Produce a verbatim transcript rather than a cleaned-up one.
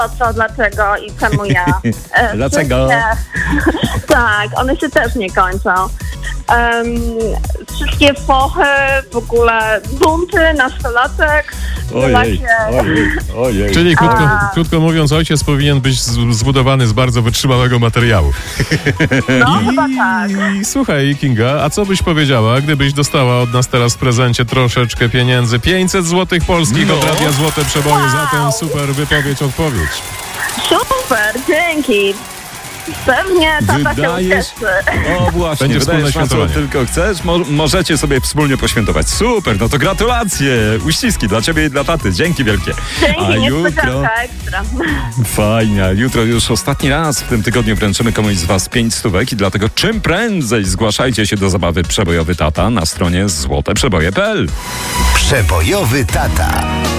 o co, dlaczego i czemu ja. E, Dlaczego? Wszystkie, tak, one się też nie kończą. Um, wszystkie fochy, w ogóle bunty, nastolatek. Ojej, ojej, ojej. Czyli krótko, A. krótko mówiąc, ojciec powinien być z- zbudowany z bardzo wytrzymałego materiału. No, chyba tak. I słuchaj, Kinga, a co byś powiedziała, gdybyś dostała od nas teraz w prezencie troszeczkę pieniędzy? pięćset złotych polskich No. od Radia Złote Przeboje za tę super wypowiedź, odpowiedź. Super, dzięki. Pewnie tata się Wydajesz... ucieszy. O właśnie, Będzie wspólne wydajesz na co świętowanie. tylko chcesz. Mo- możecie sobie wspólnie poświętować. Super, no to gratulacje. Uściski dla ciebie i dla taty. Dzięki wielkie. Dzięki, A jutro... niespodzianka ekstra. Fajnie. Jutro już ostatni raz w tym tygodniu wręczymy komuś z was pięć stówek i dlatego czym prędzej zgłaszajcie się do zabawy Przebojowy Tata na stronie złote przeboje kropka p l. Przebojowy tata.